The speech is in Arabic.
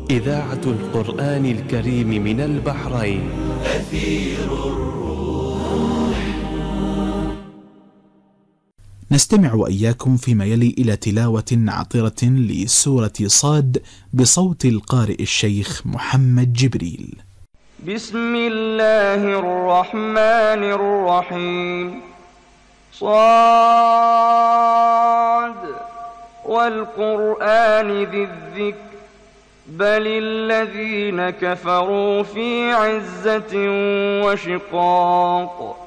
إذاعة القرآن الكريم من البحرين. أثير الروح. نستمع وإياكم فيما يلي إلى تلاوة عطرة لسورة صاد بصوت القارئ الشيخ محمد جبريل. بسم الله الرحمن الرحيم. صاد والقرآن ذي الذكر بل الذين كفروا في عزة وشقاق